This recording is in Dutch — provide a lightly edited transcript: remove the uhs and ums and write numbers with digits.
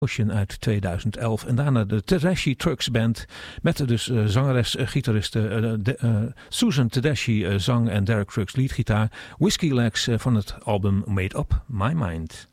Ocean uit 2011. En daarna de Tedeschi Trucks Band met dus zangeres, gitariste Susan Tedeschi zang en Derek Trucks leadgitaar. Whiskey Legs van het album Made Up My Mind.